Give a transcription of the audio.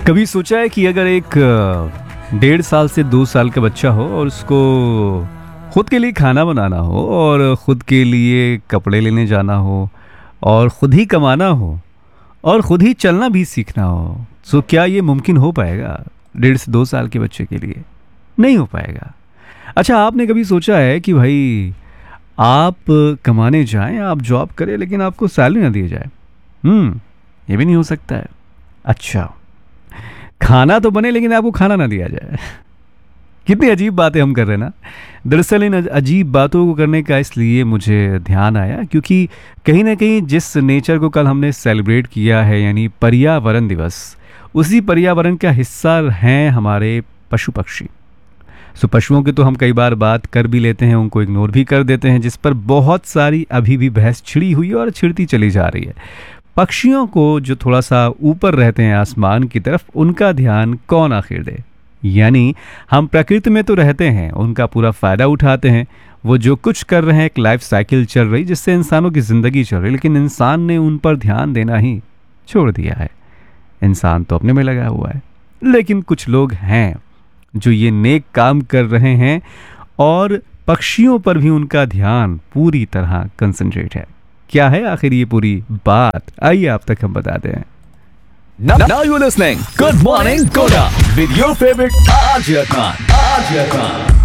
कभी सोचा है कि अगर एक 1.5 साल से 2 साल का बच्चा हो और उसको खुद के लिए खाना बनाना हो और खुद के लिए कपड़े लेने जाना हो और खुद ही कमाना हो और खुद ही चलना भी सीखना हो, तो क्या ये मुमकिन हो पाएगा 1.5 से 2 साल के बच्चे के लिए? नहीं हो पाएगा। अच्छा, आपने कभी सोचा है कि भाई आप कमाने जाएं, आप जॉब करें, लेकिन आपको सैलरी ना दी जाए? ये भी नहीं हो सकता है। अच्छा, खाना तो बने लेकिन आपको खाना ना दिया जाए। कितनी अजीब बातें हम कर रहे हैं ना। दरअसल इन अजीब बातों को करने का इसलिए मुझे ध्यान आया क्योंकि कहीं ना कहीं जिस नेचर को कल हमने सेलिब्रेट किया है, यानी पर्यावरण दिवस, उसी पर्यावरण का हिस्सा हैं हमारे पशु पक्षी। सो पशुओं की तो हम कई बार बात कर भी लेते हैं, उनको इग्नोर भी कर देते हैं, जिस पर बहुत सारी अभी भी बहस छिड़ी हुई है और छिड़ती चली जा रही है। पक्षियों को जो थोड़ा सा ऊपर रहते हैं आसमान की तरफ, उनका ध्यान कौन आखिर दे? यानी हम प्रकृति में तो रहते हैं, उनका पूरा फ़ायदा उठाते हैं, वो जो कुछ कर रहे हैं एक लाइफ साइकिल चल रही जिससे इंसानों की ज़िंदगी चल रही, लेकिन इंसान ने उन पर ध्यान देना ही छोड़ दिया है। इंसान तो अपने में लगा हुआ है, लेकिन कुछ लोग हैं जो ये नेक काम कर रहे हैं और पक्षियों पर भी उनका ध्यान पूरी तरह कंसंट्रेट है। क्या है आखिर ये पूरी बात? आइए आप तक हम बताते हैं। Now you're listening. Good morning, Koda. With your favorite Arjun Khan.